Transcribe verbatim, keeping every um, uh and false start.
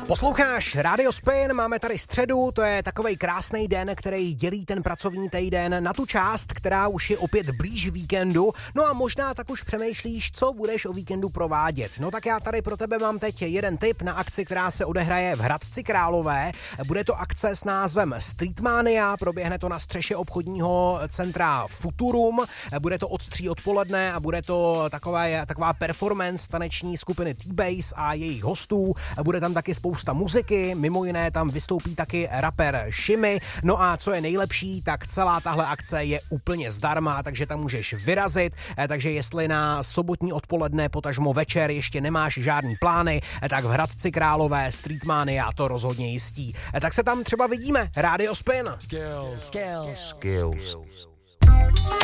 Posloucháš Radio Spin, máme tady středu, to je takovej krásný den, který dělí ten pracovní týden na tu část, která už je opět blíž víkendu, no a možná tak už přemýšlíš, co budeš o víkendu provádět. No tak já tady pro tebe mám teď jeden tip na akci, která se odehraje v Hradci Králové. Bude to akce s názvem Streetmania, proběhne to na střeše obchodního centra Futurum, bude to od tří odpoledne a bude to taková, taková performance taneční skupiny T-Base a jejich hostů, bude tam taky spousta muziky, mimo jiné tam vystoupí taky rapper Shimmy, no a co je nejlepší, tak celá tahle akce je úplně zdarma, takže tam můžeš vyrazit, takže jestli na sobotní odpoledne, potažmo večer ještě nemáš žádný plány, tak v Hradci Králové Streetmania to rozhodně jistí. Tak se tam třeba vidíme, Radio Spin. Skills. Skills. Skills.